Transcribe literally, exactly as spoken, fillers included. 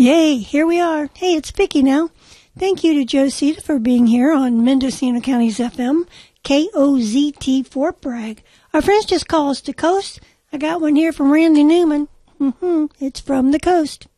Yay, here we are. Hey, it's Vicki now. Thank you to Joe Cita for being here on Mendocino County's F M, K O Z T Fort Bragg. Our friends just call us the Coast. I got one here from Randy Newman. Mm-hmm, it's from the coast.